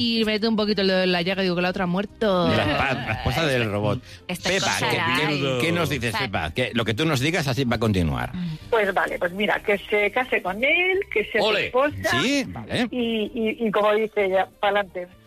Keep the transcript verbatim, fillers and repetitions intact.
y mete un poquito lo de la llaga y digo que la otra ha muerto. La, la esposa del robot. Esta Pepa, cosa ¿qué, la qué- hay. qué nos dices, Pepa? Que lo que tú nos digas así va a continuar. Pues vale, pues mira, que se case con él, que sea su Ole. esposa. ¿Sí? Vale. Y, y, y como dice ella, para adelante.